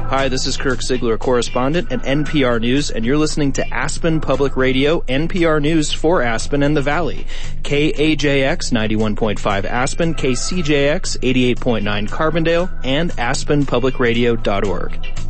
Hi, this is Kirk Ziegler, correspondent at NPR News, and you're listening to Aspen Public Radio, NPR News for Aspen and the Valley. KAJX 91.5 Aspen, KCJX 88.9 Carbondale, and aspenpublicradio.org.